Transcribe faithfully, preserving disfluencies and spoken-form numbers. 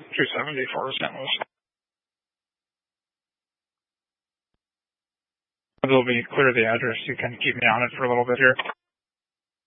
two seventy for Saint Louis. It'll be clear the address. You can keep me on it for a little bit here.